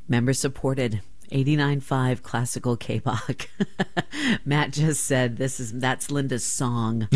Member supported. 89.5 Classical K-Bach. Matt just said that's Linda's song.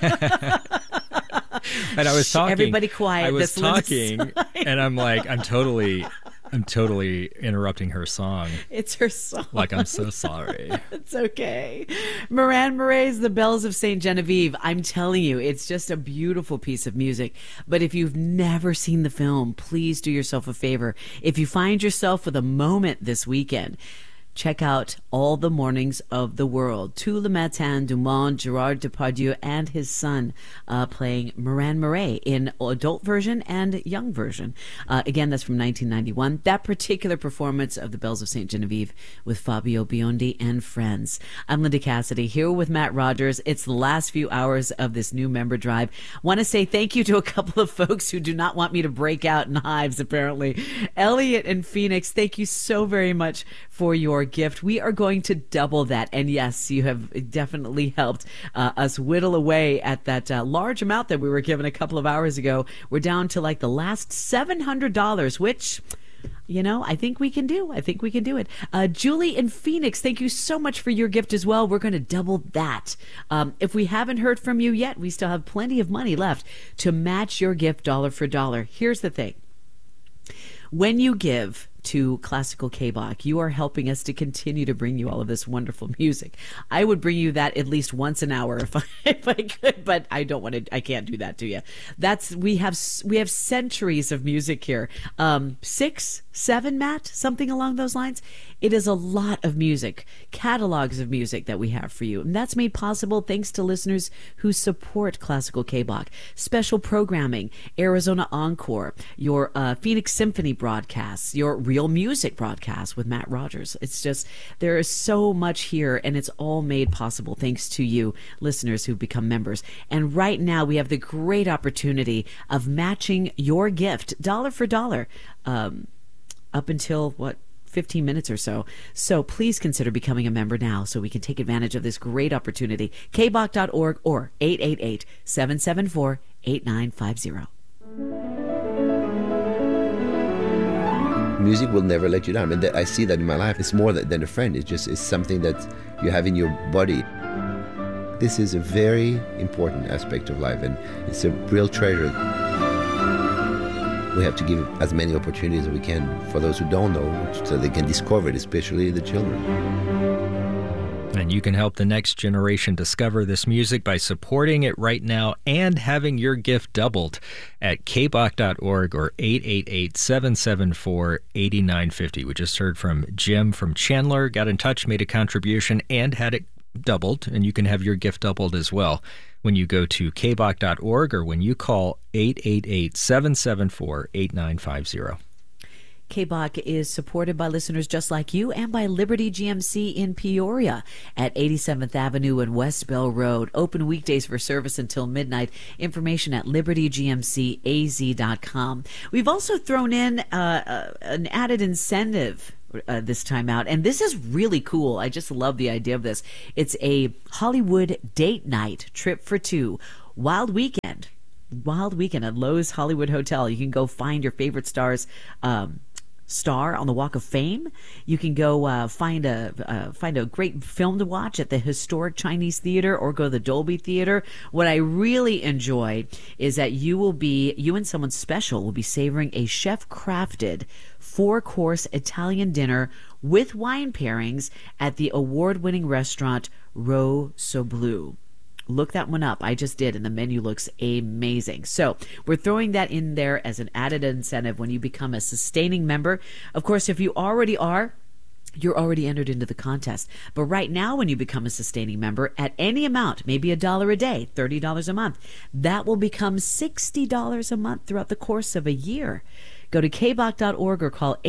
And I was talking. Everybody quiet. I was talking, and I'm like, I'm totally interrupting her song. It's her song. Like, I'm so sorry. It's okay. Moran Murray's The Bells of St. Genevieve. I'm telling you, it's just a beautiful piece of music. But if you've never seen the film, please do yourself a favor. If you find yourself with a moment this weekend, check out All the Mornings of the World. Tout le Matin du Monde, Gerard Depardieu and his son playing Moran Murray in adult version and young version. Again, that's from 1991. That particular performance of The Bells of St. Genevieve with Fabio Biondi and friends. I'm Linda Cassidy here with Matt Rogers. It's the last few hours of this new member drive. Want to say thank you to a couple of folks who do not want me to break out in hives, apparently. Elliot and Phoenix, thank you so very much for your gift. We are going to double that. And yes, you have definitely helped us whittle away at that large amount that we were given a couple of hours ago. We're down to like the last $700, which, you know, I think we can do. I think we can do it. Julie in Phoenix, thank you so much for your gift as well. We're going to double that. If we haven't heard from you yet, we still have plenty of money left to match your gift dollar for dollar. Here's the thing. When you give to Classical K-Bach, you are helping us to continue to bring you all of this wonderful music. I would bring you that at least once an hour if I could, but I don't want to. I can't do that to you. We have centuries of music here. 6, 7, Matt, something along those lines. It is a lot of music, catalogs of music that we have for you, and that's made possible thanks to listeners who support Classical K-Bach. Special programming, Arizona Encore, your Phoenix Symphony broadcasts, your Real Music broadcast with Matt Rogers. It's just, there is so much here, and it's all made possible thanks to you, listeners who've become members. And right now, we have the great opportunity of matching your gift, dollar for dollar, up until, 15 minutes or so. So please consider becoming a member now so we can take advantage of this great opportunity. kbach.org or 888-774-8950. Music will never let you down. And I see that in my life. It's more than a friend. It's something that you have in your body. This is a very important aspect of life, and it's a real treasure. We have to give as many opportunities as we can for those who don't know, so they can discover it, especially the children. And you can help the next generation discover this music by supporting it right now and having your gift doubled at kbach.org or 888-774-8950. We just heard from Jim from Chandler, got in touch, made a contribution, and had it doubled, and you can have your gift doubled as well when you go to kbach.org or when you call 888-774-8950. K-Bach is supported by listeners just like you and by Liberty GMC in Peoria at 87th Avenue and West Bell Road. Open weekdays for service until midnight. Information at libertygmcaz.com. We've also thrown in an added incentive this time out, and this is really cool. I just love the idea of this. It's a Hollywood date night trip for two. Wild weekend at Lowe's Hollywood Hotel. You can go find your favorite star on the Walk of Fame. You can go find a great film to watch at the historic Chinese Theater or go to the Dolby Theater. What I really enjoy is that you and someone special will be savoring a chef-crafted 4-course Italian dinner with wine pairings at the award-winning restaurant Rosso Blu. Look that one up. I just did, and the menu looks amazing. So we're throwing that in there as an added incentive when you become a sustaining member. Of course, if you already are, you're already entered into the contest. But right now, when you become a sustaining member at any amount, maybe $1 a day, $30 a month, that will become $60 a month throughout the course of a year. Go to kbach.org or call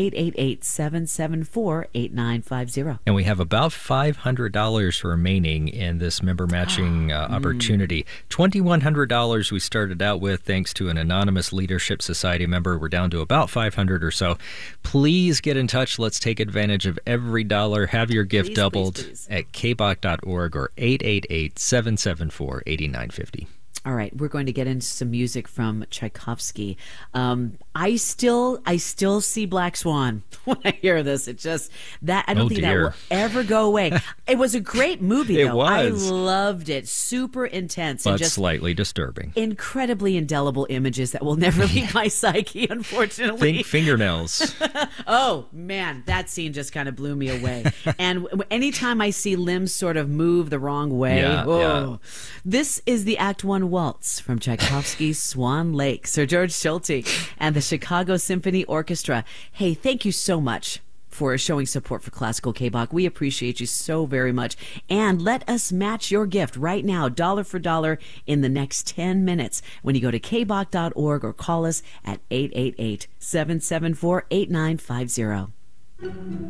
888-774-8950. And we have about $500 remaining in this member matching opportunity. $2,100 we started out with thanks to an Anonymous Leadership Society member. We're down to about $500 or so. Please get in touch. Let's take advantage of every dollar. Have your gift doubled please. at kbach.org or 888-774-8950. All right, we're going to get into some music from Tchaikovsky. I still see Black Swan when I hear this. It just that I don't think that will ever go away. It was a great movie, though. I loved it. Super intense, but and just slightly disturbing. Incredibly indelible images that will never leave my psyche. Unfortunately, think fingernails. Oh man, that scene just kind of blew me away. And anytime I see limbs sort of move the wrong way, This is the Act One waltz from Tchaikovsky's Swan Lake. Sir George Solti and the Chicago Symphony Orchestra. Hey, thank you so much for showing support for Classical K-Bach. We appreciate you so very much. And let us match your gift right now, dollar for dollar, in the next 10 minutes when you go to kbach.org or call us at 888-774-8950.